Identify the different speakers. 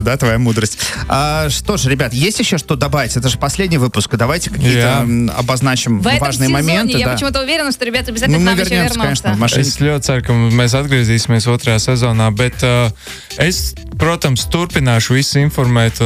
Speaker 1: Да, твоя мудрость. Что ж, ребят, есть еще что добавить? Это же последний выпуск. Давайте какие-то обозначим важные моменты.
Speaker 2: Я почему-то уверена, что ребята обязательно к нам еще вернутся.
Speaker 1: Конечно, в машине.
Speaker 3: Es ļoti ceru, ka mēs atgriezīsimies otrajā sezonā, bet es, protams, turpināšu visu informēt